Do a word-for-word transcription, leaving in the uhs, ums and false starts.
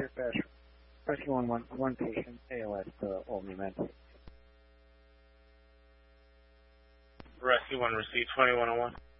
Dispatch, Rescue one one, one patient, A L S to Albany Med. Rescue one, receive twenty-one oh one.